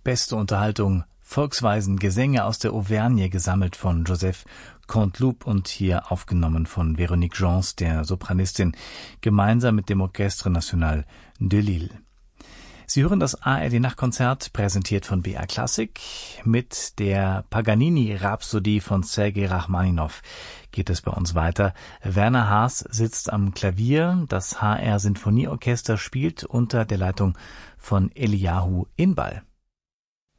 Beste Unterhaltung, Volksweisen, Gesänge aus der Auvergne, gesammelt von Joseph Canteloup und hier aufgenommen von Véronique Gens, der Sopranistin, gemeinsam mit dem Orchestre National de Lille. Sie hören das ARD-Nachtkonzert, präsentiert von BR Classic. Mit der Paganini-Rhapsodie von Sergei Rachmaninow geht es bei uns weiter. Werner Haas sitzt am Klavier. Das HR-Sinfonieorchester spielt unter der Leitung von Eliyahu Inbal.